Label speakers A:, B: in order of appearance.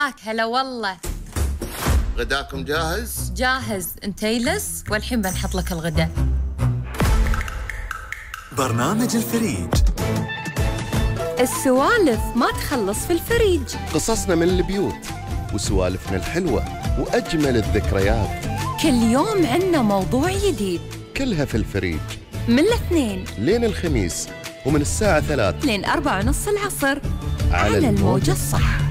A: هلا والله.
B: غداكم جاهز؟
A: جاهز، انت يلس والحين بنحط لك الغداء.
C: برنامج الفريج.
A: السوالف ما تخلص في الفريج.
B: قصصنا من البيوت وسوالفنا الحلوة وأجمل الذكريات.
A: كل يوم عنا موضوع جديد،
B: كلها في الفريج
A: من الاثنين
B: لين الخميس، ومن الساعة 3
A: لين 4:30 العصر
B: على الموجة
A: الصح.